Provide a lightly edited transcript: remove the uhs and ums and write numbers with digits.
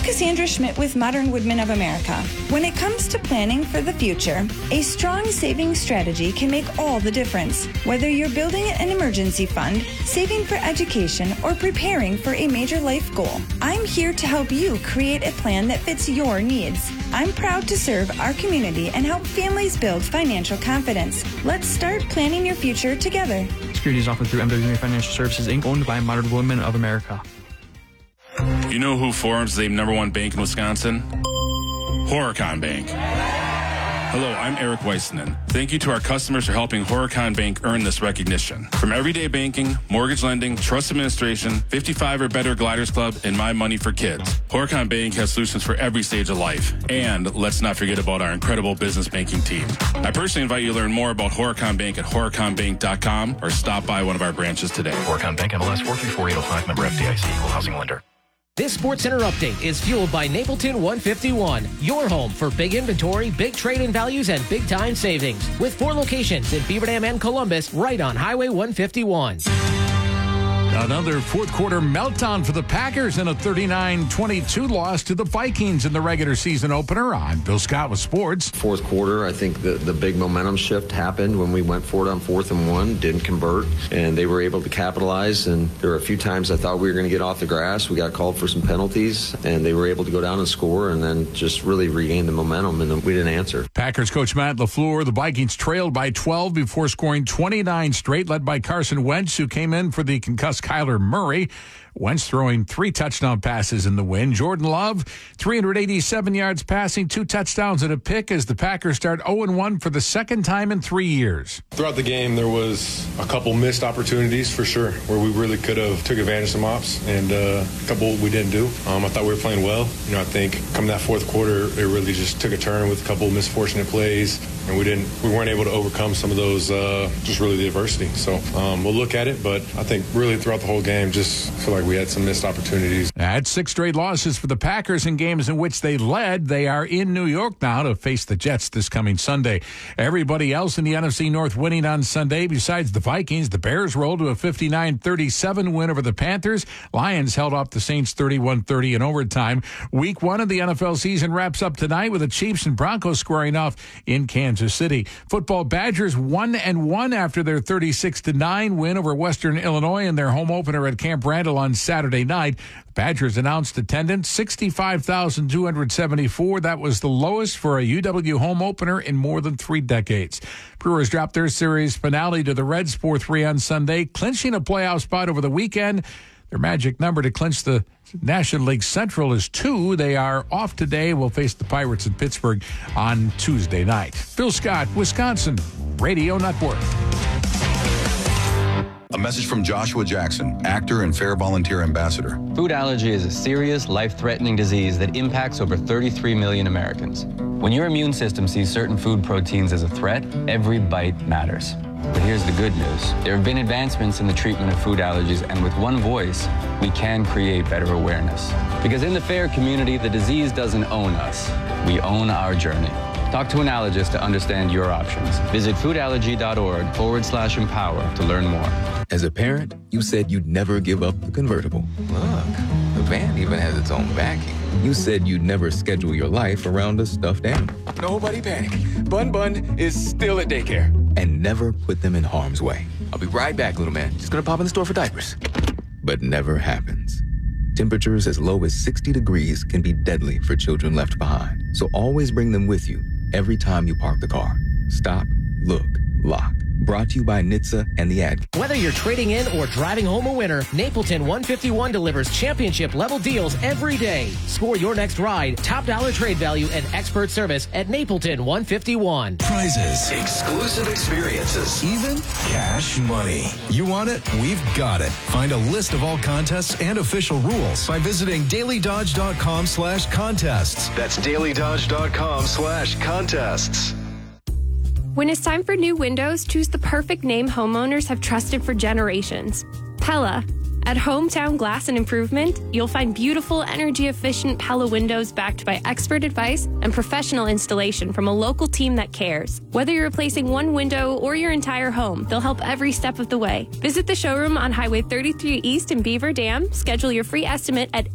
Cassandra Schmidt with Modern Woodmen of America. When it comes to planning for the future, a strong savings strategy can make all the difference. Whether you're building an emergency fund, saving for education, or preparing for a major life goal, I'm here to help you create a plan that fits your needs. I'm proud to serve our community and help families build financial confidence. Let's start planning your future together. Securities offered through MWA Financial Services, Inc., owned by Modern Woodmen of America. You know who Forum's the #1 bank in Wisconsin? Horicon Bank. Hello, I'm Eric Weissman. Thank you to our customers for helping Horicon Bank earn this recognition. From everyday banking, mortgage lending, trust administration, 55 or better Gliders Club, and My Money for Kids, Horicon Bank has solutions for every stage of life. And let's not forget about our incredible business banking team. I personally invite you to learn more about Horicon Bank at horiconbank.com or stop by one of our branches today. Horicon Bank, MLS 434805, member FDIC, equal housing lender. This SportsCenter update is fueled by Napleton 151, your home for big inventory, big trade-in values, and big-time savings. With 4 locations in Beaver Dam and Columbus, right on Highway 151. Another fourth quarter meltdown for the Packers in a 39-22 loss to the Vikings in the regular season opener. I'm Bill Scott with sports. Fourth quarter, I think the big momentum shift happened when we went for it on 4th and 1, didn't convert, and they were able to capitalize. And there were a few times I thought we were going to get off the grass. We got called for some penalties, and they were able to go down and score and then just really regain the momentum, and we didn't answer. Packers coach Matt LaFleur, the Vikings trailed by 12 before scoring 29 straight, led by Carson Wentz, who came in for the concussed Kyler Murray. Wentz throwing 3 touchdown passes in the win. Jordan Love, 387 yards passing, 2 touchdowns and a pick as the Packers start 0-1 for the second time in 3 years. Throughout the game, there was a couple missed opportunities for sure, where we really could have took advantage of some ops, and a couple we didn't do. I thought we were playing well. I think coming that fourth quarter, it really just took a turn with a couple misfortunate plays, and we weren't able to overcome some of those, just really the adversity. So we'll look at it, but I think really throughout the whole game, just feel like we had some missed opportunities. That's 6 straight losses for the Packers in games in which they led. They are in New York now to face the Jets this coming Sunday. Everybody else in the NFC North winning on Sunday besides the Vikings. The Bears rolled to a 59-37 win over the Panthers. Lions held off the Saints 31-30 in overtime. Week 1 of the NFL season wraps up tonight with the Chiefs and Broncos squaring off in Kansas City. Football Badgers 1-1 after their 36-9 win over Western Illinois in their home opener at Camp Randall on Saturday night. The Badgers announced attendance 65,274. That was the lowest for a UW home opener in more than 3 decades. Brewers dropped their series finale to the Reds 4-3 on Sunday, clinching a playoff spot over the weekend. Their magic number to clinch the National League Central is 2. They are off today. Will face the Pirates in Pittsburgh on Tuesday night. Bill Scott, Wisconsin Radio Network. A message from Joshua Jackson, actor and Fair Volunteer Ambassador. Food allergy is a serious, life-threatening disease that impacts over 33 million Americans. When your immune system sees certain food proteins as a threat, every bite matters. But here's the good news. There have been advancements in the treatment of food allergies, and with one voice, we can create better awareness. Because in the FAIR community, the disease doesn't own us. We own our journey. Talk to an allergist to understand your options. Visit foodallergy.org/empower to learn more. As a parent, you said you'd never give up the convertible. Look, the van even has its own backing. You said you'd never schedule your life around a stuffed animal. Nobody panic. Bun Bun is still at daycare. And never put them in harm's way. I'll be right back, little man. Just gonna pop in the store for diapers. But never happens. Temperatures as low as 60 degrees can be deadly for children left behind. So always bring them with you every time you park the car. Stop, look, lock. Brought to you by NHTSA and the ad. Whether you're trading in or driving home a winner, Napleton 151 delivers championship-level deals every day. Score your next ride, top dollar trade value, and expert service at Napleton 151. Prizes, exclusive experiences, even cash money. You want it? We've got it. Find a list of all contests and official rules by visiting dailydodge.com/contests. That's dailydodge.com/contests. When it's time for new windows, choose the perfect name homeowners have trusted for generations. Pella. At Hometown Glass and Improvement, you'll find beautiful, energy-efficient Pella windows backed by expert advice and professional installation from a local team that cares. Whether you're replacing one window or your entire home, they'll help every step of the way. Visit the showroom on Highway 33 East in Beaver Dam. Schedule your free estimate at